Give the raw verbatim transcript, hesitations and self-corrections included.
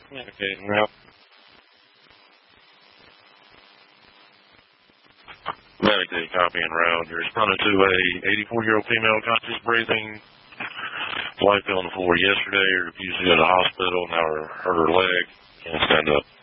Communicating now. Medicaid copy en route. You're responding to a eighty-four-year-old female conscious breathing. Life on the floor yesterday. Refused to go to the hospital. Now her, hurt her leg. Can't stand up.